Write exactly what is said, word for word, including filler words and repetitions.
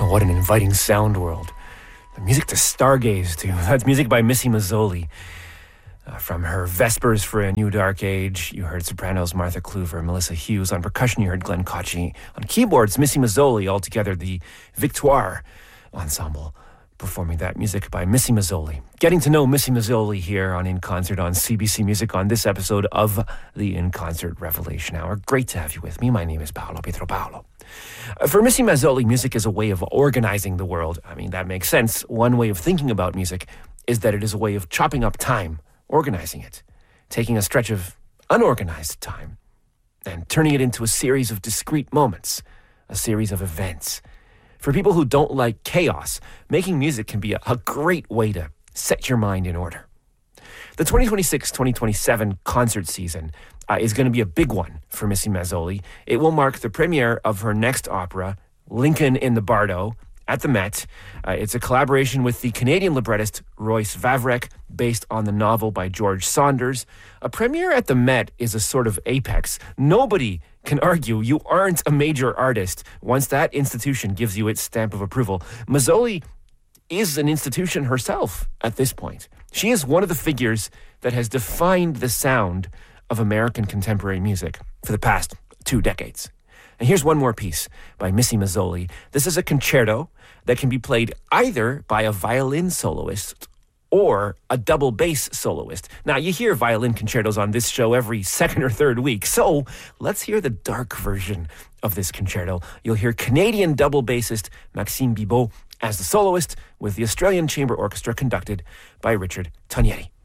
What an inviting sound world. The music to stargaze to. That's music by Missy Mazzoli. Uh, from her Vespers for a New Dark Age, you heard sopranos Martha Kluver, Melissa Hughes. On percussion, you heard Glenn Cocci. On keyboards, Missy Mazzoli. Altogether, the Victoire Ensemble performing that music by Missy Mazzoli. Getting to know Missy Mazzoli here on In Concert on C B C Music on this episode of the In Concert Revelation Hour. Great to have you with me. My name is Paolo Pietro Paolo. Uh, for Missy Mazzoli, music is a way of organizing the world. I mean, that makes sense. One way of thinking about music is that it is a way of chopping up time, organizing it, taking a stretch of unorganized time, and turning it into a series of discrete moments, a series of events. For people who don't like chaos, making music can be a, a great way to set your mind in order. The twenty twenty-six twenty twenty-seven concert season uh, is going to be a big one for Missy Mazzoli. It will mark the premiere of her next opera, Lincoln in the Bardo, at the Met. Uh, it's a collaboration with the Canadian librettist Royce Vavrek, based on the novel by George Saunders. A premiere at the Met is a sort of apex. Nobody can argue you aren't a major artist once that institution gives you its stamp of approval. Mazzoli is an institution herself at this point. She is one of the figures that has defined the sound of American contemporary music for the past two decades. And here's one more piece by Missy Mazzoli. This is a concerto that can be played either by a violin soloist or a double bass soloist. Now, you hear violin concertos on this show every second or third week, so let's hear the dark version of this concerto. You'll hear Canadian double bassist Maxime Bibot as the soloist, with the Australian Chamber Orchestra conducted by Richard Tonieri.